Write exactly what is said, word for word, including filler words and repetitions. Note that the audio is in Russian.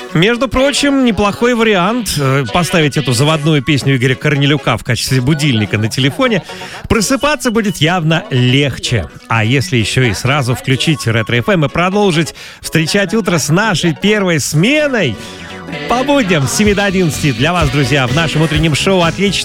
Между прочим, неплохой вариант поставить эту заводную песню Игоря Корнелюка в качестве будильника на телефоне. Просыпаться будет явно легче. А если еще и сразу включить Ретро-эф эм и продолжить встречать утро с нашей первой сменой, по будням с семи до одиннадцати для вас, друзья, в нашем утреннем шоу отлично